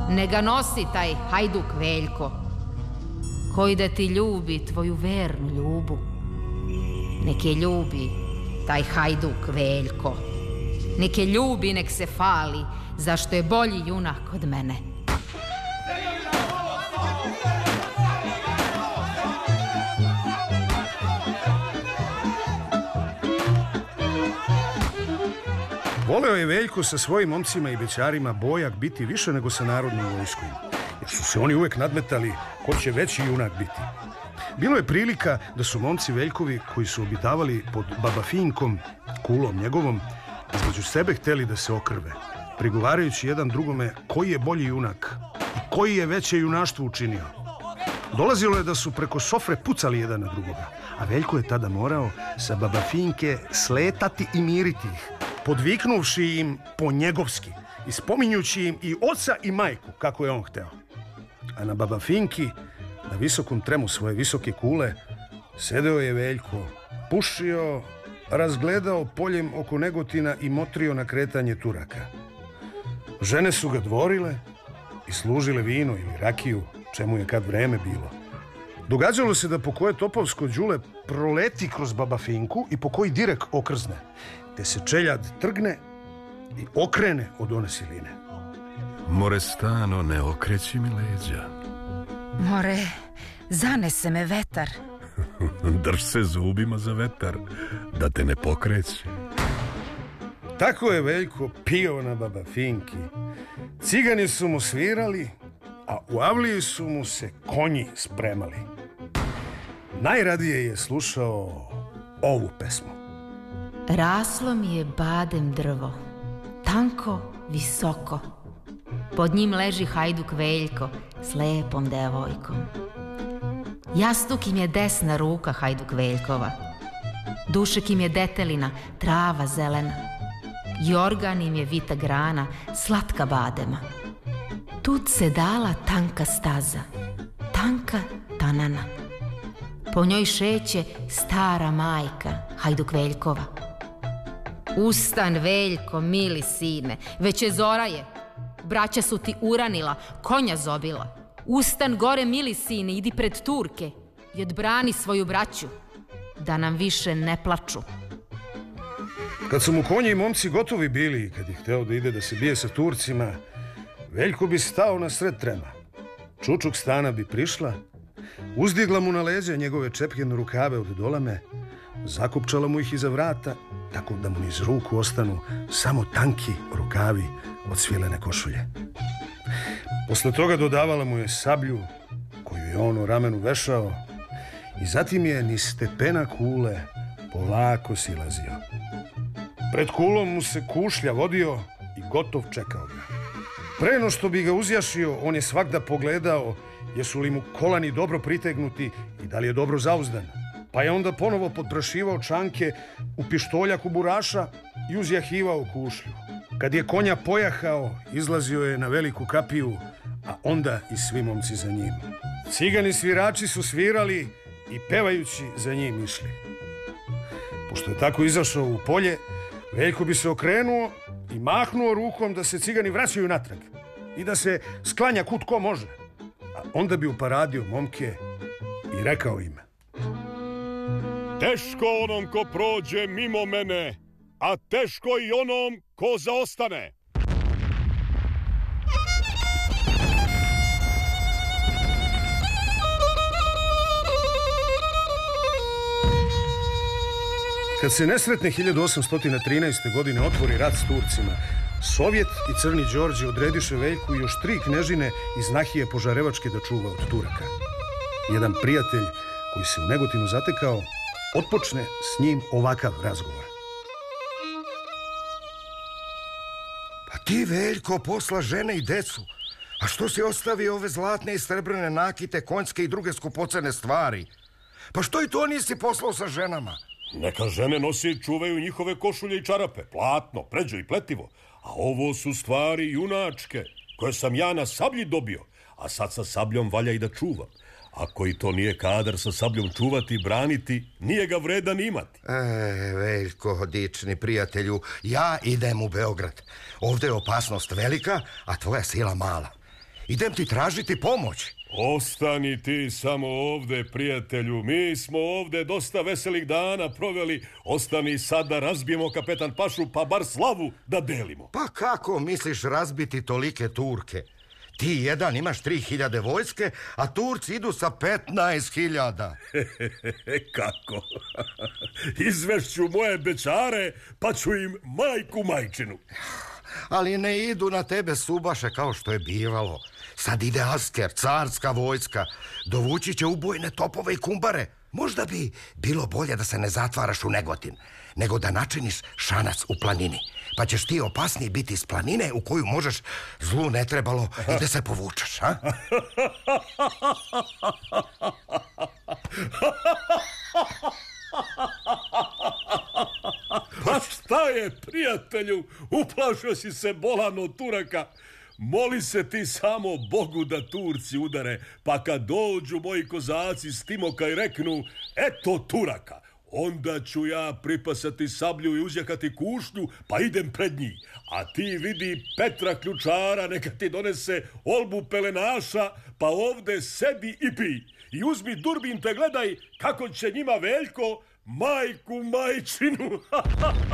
Ne ga nosi taj hajduk Veljko, koji da ti ljubi tvoju vernu ljubu. Nek je ljubi taj hajduk Veljko. Nek je ljubi, nek se fali, zašto je bolji junak od mene. Voleo je Veljko sa svojim momcima i bećarima Bojak biti više nego sa narodnom vojskom, jer su se oni uvek nadmetali ko će veći junak biti. Bilo je prilika da su momci Veljkovi, koji su obitavali pod Baba Finkom, kulom njegovom, između sebe hteli da se okrve, prigovarajući jedan drugome koji je bolji junak i koji je veće junaštvo učinio. Dolazilo je da su preko sofre pucali jedan na drugoga, a Veljko je tada morao sa Baba Finke sletati i miriti ih, podviknuvši im po njegovski i spominjući im i oca i majku kako je on hteo. A na Baba Finki, na visokom tremu svoje visoke kule, sedeo je Veljko, pušio, razgledao poljem oko Negotina i motrio na kretanje Turaka. Žene su ga dvorile i služile vino ili rakiju, čemu je kad vreme bilo. Događalo se da po koje topovsko đule proleti kroz Baba Finku i po koji direk okrzne, te se čeljad trgne i okrene od one siline. More stano, ne okreći mi leđa. More, zanese me vetar. Drž se zubima za vetar, da te ne pokreće. Tako je Veljko pio na Baba Finki. Cigani su mu svirali, a u avliji su mu se konji spremali. Najradije je slušao ovu pesmu. Raslo mi je badem drvo, tanko, visoko. Pod njim leži hajduk Veljko s lepom devojkom. Jastuk im je desna ruka hajduk Veljkova. Dušek im je detelina, trava zelena. Jorgan im je vita grana, slatka badema. Tud se dala tanka staza, tanka tanana. Po njoj šeće stara majka hajduk Veljkova. Ustan, Veljko, mili sine, već je zora je. Braća su ti uranila, konja zobila. Ustan gore, mili sine, idi pred Turke i odbrani svoju braću, da nam više ne plaču. Kad su mu konji i momci gotovi bili i kad je hteo da ide da se bije sa Turcima, Veljko bi stao na sred trema. Čučuk stana bi prišla, uzdigla mu na leđa njegove čepljene rukave od dolame, zakopčala mu ih iza vrata, tako da mu niz ruku ostanu samo tanki rukavi od svilene košulje. Posle toga dodavala mu je sablju, koju je on u ramenu vešao, i zatim je niz stepena kule polako silazio. Pred kulom mu se kušlja vodio i gotov čekao ga. Pre no što bi ga uzjašio, on je svagda pogledao jesu li mu kolani dobro pritegnuti i da li je dobro zauzdan. Pa je onda ponovo podprašivao čanke u pištolja kuburaša i uzjahivao kušlju. Kad je konja pojahao, izlazio je na veliku kapiju, a onda i svi momci za njim. Cigani svirači su svirali i pevajući za njim išli. Pošto je tako izašao u polje, Veljko bi se okrenuo i mahnuo rukom da se cigani vraćaju natrag i da se sklanja kud ko može. A onda bi uparadio momke i rekao im: teško onom ko prođe mimo mene, a teško i onom ko zaostane. Kad se nesretne 1813. godine otvori rat s Turcima, Sovjet i Crni Đorđe odrediše Veljku i još 3 knežine iz Nahije Požarevačke da čuva od Turaka. Jedan prijatelj koji se u Negotinu zatekao otpočne s njim ovakav razgovor. Pa ti, Veljko, posla žene i decu. A što si ostavio ove zlatne i srebrne nakite, konjske i druge skupocene stvari? Pa što i to nisi poslao sa ženama? Neka žene nosi i čuvaju njihove košulje i čarape, platno, pređo i pletivo. A ovo su stvari junačke, koje sam ja na sablji dobio, a sad sa sabljom valja i da čuvam. Ako i to nije kadar sa sabljom čuvati i braniti, nije ga vredan imati. Veljko, dični prijatelju, ja idem u Beograd. Ovdje je opasnost velika, a tvoja sila mala. Idem ti tražiti pomoć. Ostani ti samo ovde, prijatelju. Mi smo ovde dosta veselih dana proveli. Ostani sad da razbijemo kapetan Pašu, pa bar slavu da delimo. Pa kako misliš razbiti tolike Turke? Ti jedan imaš 3000 vojske, a Turci idu sa 15.000. Kako? Izvešću moje bećare, pa ću im majku majčinu. Ali ne idu na tebe subaše kao što je bivalo. Sad ide asker, carska vojska. Dovući će ubojne topove i kumbare. Možda bi bilo bolje da se ne zatvaraš u Negotin, nego da načiniš šanac u planini. Pa ćeš ti opasniji biti iz planine u koju možeš, zlu ne trebalo, i da se povučeš, a? Pa šta je, prijatelju? Uplašio si se bolan od Turaka. Moli se ti samo Bogu da Turci udare, pa kad dođu moji kozaci s Timoka i reknu, eto Turaka, onda ću ja pripasati sablju i uzjahati kušnju, pa idem pred njih. A ti vidi Petra ključara, neka ti donese olbu pelenaša, pa ovde sedi i pi. I uzmi durbin te gledaj kako će njima Veljko majku majčinu.